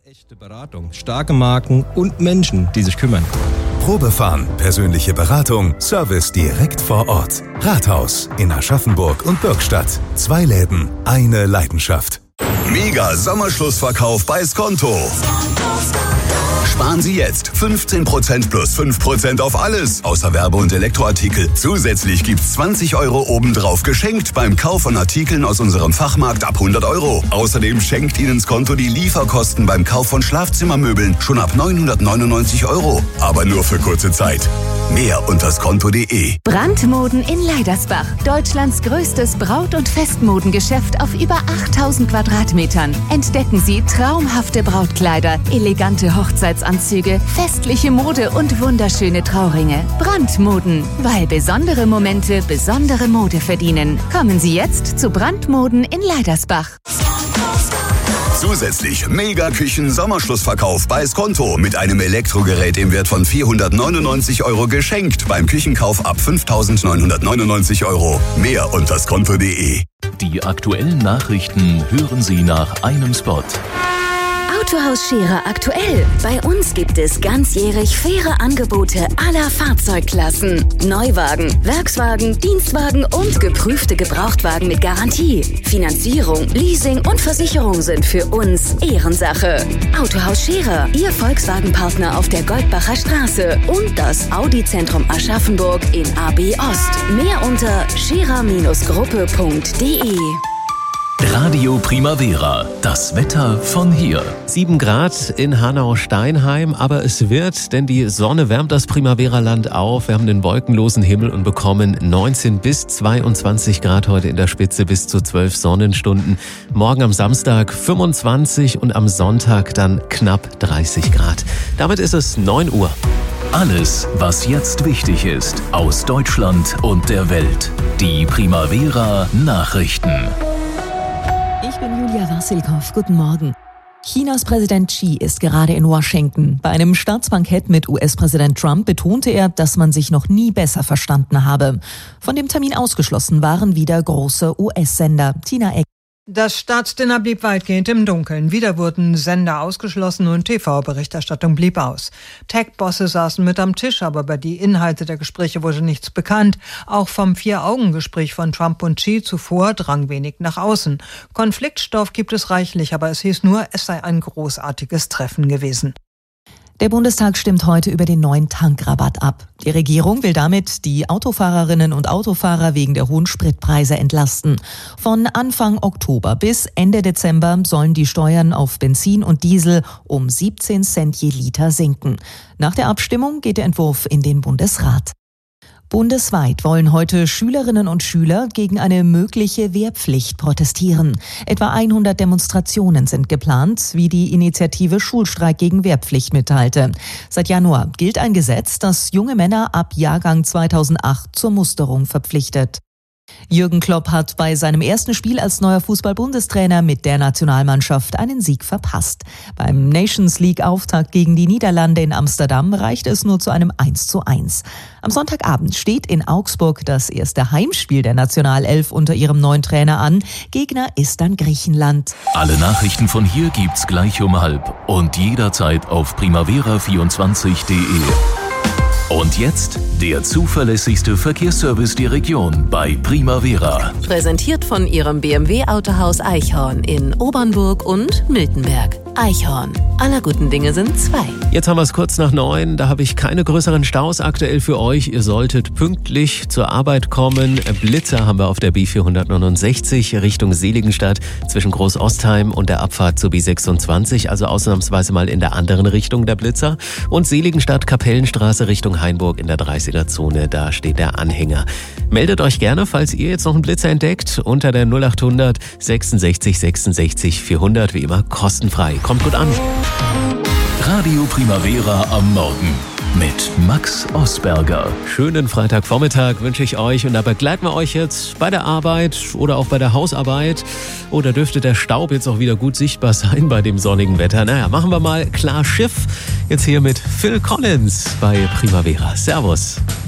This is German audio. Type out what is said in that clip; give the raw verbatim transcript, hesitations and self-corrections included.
Echte Beratung, starke Marken und Menschen, die sich kümmern. Probefahren, persönliche Beratung, Service direkt vor Ort. Rathaus in Aschaffenburg und Bürgstadt. Zwei Läden, eine Leidenschaft. Mega Sommerschlussverkauf bei Skonto. Sparen Sie jetzt fünfzehn Prozent plus fünf Prozent auf alles, außer Werbe- und Elektroartikel. Zusätzlich gibt's zwanzig Euro obendrauf geschenkt beim Kauf von Artikeln aus unserem Fachmarkt ab hundert Euro. Außerdem schenkt Ihnen Skonto die Lieferkosten beim Kauf von Schlafzimmermöbeln schon ab neunhundertneunundneunzig Euro. Aber nur für kurze Zeit. Mehr unter skonto punkt de. Brandmoden in Leidersbach. Deutschlands größtes Braut- und Festmodengeschäft auf über achttausend Quadratmetern. Entdecken Sie traumhafte Brautkleider, elegante Hochzeitsanzüge, festliche Mode und wunderschöne Trauringe. Brandmoden, weil besondere Momente besondere Mode verdienen. Kommen Sie jetzt zu Brandmoden in Leidersbach. Zusätzlich Mega-Küchen-Sommerschlussverkauf bei Skonto mit einem Elektrogerät im Wert von vierhundertneunundneunzig Euro geschenkt beim Küchenkauf ab fünftausendneunhundertneunundneunzig Euro. Mehr unter skonto punkt de. Die aktuellen Nachrichten hören Sie nach einem Spot. Autohaus Scherer aktuell. Bei uns gibt es ganzjährig faire Angebote aller Fahrzeugklassen. Neuwagen, Werkswagen, Dienstwagen und geprüfte Gebrauchtwagen mit Garantie. Finanzierung, Leasing und Versicherung sind für uns Ehrensache. Autohaus Scherer, Ihr Volkswagen-Partner auf der Goldbacher Straße und das Audi-Zentrum Aschaffenburg in A B Ost. Mehr unter scherer Gruppe punkt de. Radio Primavera, das Wetter von hier. sieben Grad in Hanau-Steinheim, aber es wird, denn die Sonne wärmt das Primavera-Land auf. Wir haben den wolkenlosen Himmel und bekommen neunzehn bis zweiundzwanzig Grad heute in der Spitze, bis zu zwölf Sonnenstunden. Morgen am Samstag fünfundzwanzig und am Sonntag dann knapp dreißig Grad. Damit ist es neun Uhr. Alles, was jetzt wichtig ist, aus Deutschland und der Welt. Die Primavera Nachrichten. Ich bin Julia Wassilkow. Guten Morgen. Chinas Präsident Xi ist gerade in Washington. Bei einem Staatsbankett mit U S-Präsident Trump betonte er, dass man sich noch nie besser verstanden habe. Von dem Termin ausgeschlossen waren wieder große U S-Sender. Tina Eck. Das Staatsdinner blieb weitgehend im Dunkeln. Wieder wurden Sender ausgeschlossen und T V-Berichterstattung blieb aus. Tech-Bosse saßen mit am Tisch, aber über die Inhalte der Gespräche wurde nichts bekannt. Auch vom Vier-Augen-Gespräch von Trump und Xi zuvor drang wenig nach außen. Konfliktstoff gibt es reichlich, aber es hieß nur, es sei ein großartiges Treffen gewesen. Der Bundestag stimmt heute über den neuen Tankrabatt ab. Die Regierung will damit die Autofahrerinnen und Autofahrer wegen der hohen Spritpreise entlasten. Von Anfang Oktober bis Ende Dezember sollen die Steuern auf Benzin und Diesel um siebzehn Cent je Liter sinken. Nach der Abstimmung geht der Entwurf in den Bundesrat. Bundesweit wollen heute Schülerinnen und Schüler gegen eine mögliche Wehrpflicht protestieren. Etwa hundert Demonstrationen sind geplant, wie die Initiative Schulstreik gegen Wehrpflicht mitteilte. Seit Januar gilt ein Gesetz, das junge Männer ab Jahrgang zweitausendacht zur Musterung verpflichtet. Jürgen Klopp hat bei seinem ersten Spiel als neuer Fußball-Bundestrainer mit der Nationalmannschaft einen Sieg verpasst. Beim Nations-League-Auftakt gegen die Niederlande in Amsterdam reichte es nur zu einem eins zu eins. Am Sonntagabend steht in Augsburg das erste Heimspiel der Nationalelf unter ihrem neuen Trainer an. Gegner ist dann Griechenland. Alle Nachrichten von hier gibt's gleich um halb und jederzeit auf primavera vierundzwanzig punkt de. Und jetzt der zuverlässigste Verkehrsservice der Region bei Primavera. Präsentiert von Ihrem B M W-Autohaus Eichhorn in Obernburg und Miltenberg. Eichhorn. Aller guten Dinge sind zwei. Jetzt haben wir es kurz nach neun. Da habe ich keine größeren Staus aktuell für euch. Ihr solltet pünktlich zur Arbeit kommen. Blitzer haben wir auf der B vierhundertneunundsechzig Richtung Seligenstadt zwischen Großostheim und der Abfahrt zur B sechsundzwanzig. Also ausnahmsweise mal in der anderen Richtung der Blitzer. Und Seligenstadt Kapellenstraße Richtung Hainburg in der dreißiger-Zone. Da steht der Anhänger. Meldet euch gerne, falls ihr jetzt noch einen Blitzer entdeckt, unter der null achthundert sechsundsechzig sechsundsechzig vierhundert. Wie immer kostenfrei. Kommt gut an. Radio Primavera am Morgen mit Max Osberger. Schönen Freitagvormittag wünsche ich euch und da begleiten wir euch jetzt bei der Arbeit oder auch bei der Hausarbeit. Oder dürfte der Staub jetzt auch wieder gut sichtbar sein bei dem sonnigen Wetter? Naja, machen wir mal klar Schiff. Jetzt hier mit Phil Collins bei Primavera. Servus.